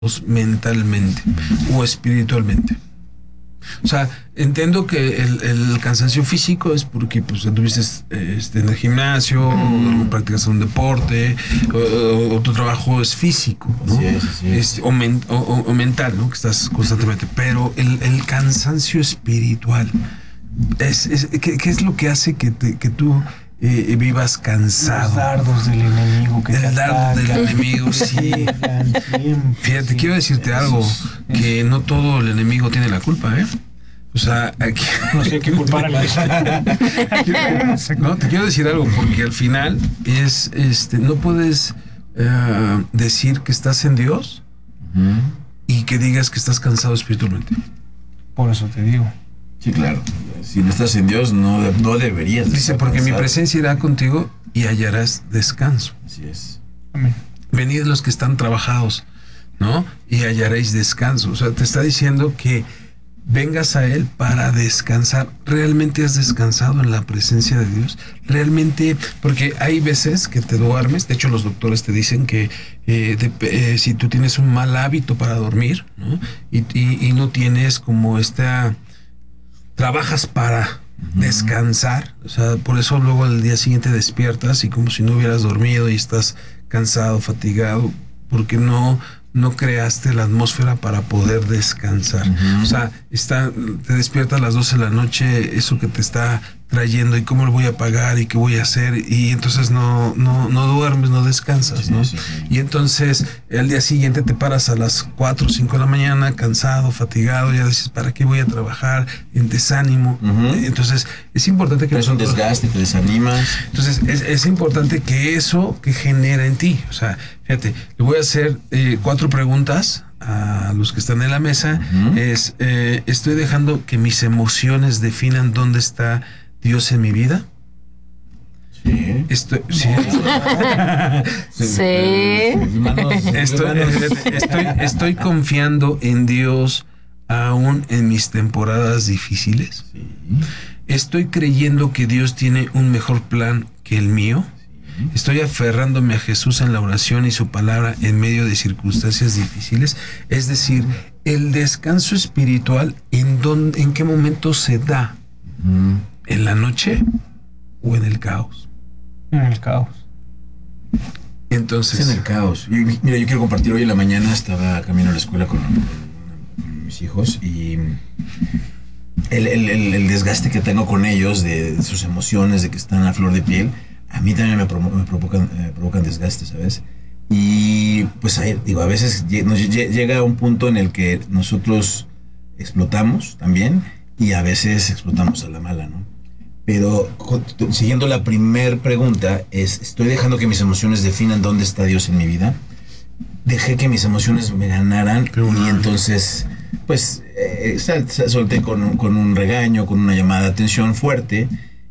mentalmente o espiritualmente. O sea, entiendo que el cansancio físico es porque pues estuviste en el gimnasio, o practicas un deporte, o tu trabajo es físico, ¿no? Sí. O mental, ¿no? Que estás constantemente. Pero el cansancio espiritual, ¿qué es lo que hace que tú vivas cansado? Los dardos del enemigo que el dardo del enemigo, sí. Fíjate, quiero decirte algo, que no todo el enemigo tiene la culpa, ¿eh? O sea, aquí no sé qué culpar al no, te quiero decir algo, porque al final es no puedes decir que estás en Dios y que digas que estás cansado espiritualmente. Por eso te digo. Sí, claro. Si no estás en Dios, no deberías. Dice, porque cansado. Mi presencia irá contigo y hallarás descanso. Así es. Amén. Venid los que están trabajados, ¿no? Y hallaréis descanso. O sea, te está diciendo que vengas a Él para descansar. ¿Realmente has descansado en la presencia de Dios? Realmente, porque hay veces que te duermes. De hecho, los doctores te dicen que si tú tienes un mal hábito para dormir, ¿no? Y no tienes como trabajas para descansar, o sea, por eso luego al día siguiente despiertas y como si no hubieras dormido y estás cansado, fatigado, porque no creaste la atmósfera para poder descansar. O sea, te despiertas a las 12 de la noche, eso que te está trayendo y cómo lo voy a pagar y qué voy a hacer, y entonces no duermes, no descansas, ¿no? Sí. Y entonces al día siguiente te paras a las 4 o 5 de la mañana cansado, fatigado, ya dices, ¿para qué voy a trabajar? En desánimo. Entonces es importante que... Es un desgaste, te desanimas. Entonces es importante que eso que genera en ti, o sea, fíjate, le voy a hacer 4 preguntas a los que están en la mesa. ¿Estoy dejando que mis emociones definan dónde está Dios en mi vida? Sí. Estoy confiando en Dios aún en mis temporadas difíciles. Sí. Estoy creyendo que Dios tiene un mejor plan que el mío. Estoy aferrándome a Jesús en la oración y su palabra en medio de circunstancias difíciles. Es decir, el descanso espiritual, ¿en qué momento se da? ¿En la noche o en el caos? En el caos. Entonces... Es en el caos. Mira, yo quiero compartir. Hoy en la mañana estaba camino a la escuela con mis hijos y el desgaste que tengo con ellos, de sus emociones, de que están a flor de piel, a mí también me provocan desgaste, ¿sabes? Y pues a veces llega un punto en el que nosotros explotamos también, y a veces explotamos a la mala, ¿no? Pero siguiendo la primer pregunta, ¿estoy dejando que mis emociones definan dónde está Dios en mi vida? Dejé que mis emociones me ganaran, y entonces pues solté con un regaño, con una llamada de atención fuerte.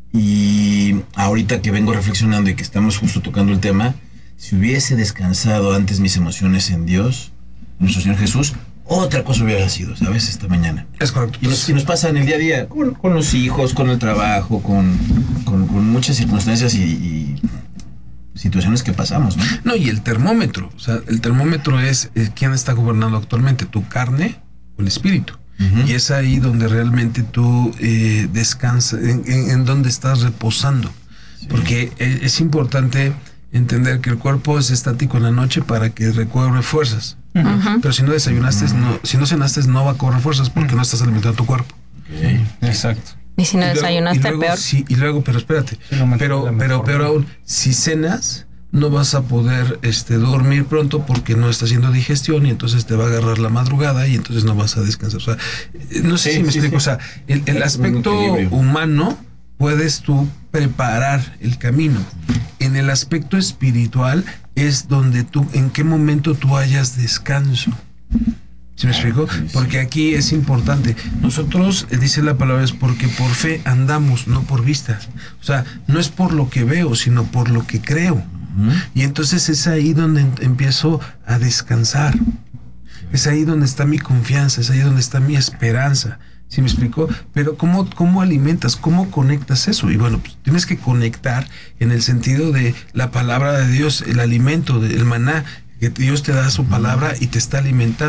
Y ahorita que vengo reflexionando y que estamos justo tocando el tema, si hubiese descansado antes mis emociones en Dios, en nuestro Señor Jesús, otra cosa hubiera sido, ¿sabes? Esta mañana. Es correcto. Y nos pasa en el día a día, con los hijos, con el trabajo, con muchas circunstancias y situaciones que pasamos, ¿no? No, y el termómetro. O sea, el termómetro es quién está gobernando actualmente, tu carne o el espíritu. Y es ahí donde realmente tú descansas, en donde estás reposando. Sí. Porque es importante entender que el cuerpo es estático en la noche para que recobre fuerzas. Pero si no desayunaste, si no cenaste, no va a cobrar fuerzas porque no estás alimentando tu cuerpo. Okay. Exacto. Y si no desayunaste, peor. Sí, y luego, pero espérate. Pero peor aún, si cenas, no vas a poder dormir pronto porque no está haciendo digestión, y entonces te va a agarrar la madrugada y entonces no vas a descansar. O sea, no sé si me explico. O sea, el aspecto humano puedes tú preparar el camino. En el aspecto espiritual es donde tú, en qué momento tú hayas descanso. ¿Sí me explico? Porque aquí es importante. Nosotros, dice la palabra, es porque por fe andamos, no por vista. O sea, no es por lo que veo, sino por lo que creo. Y entonces es ahí donde empiezo a descansar. Es ahí donde está mi confianza, es ahí donde está mi esperanza. ¿Sí me explicó? Pero ¿cómo alimentas? ¿Cómo conectas eso? Y bueno, pues tienes que conectar en el sentido de la palabra de Dios, el alimento, el maná, que Dios te da su palabra y te está alimentando.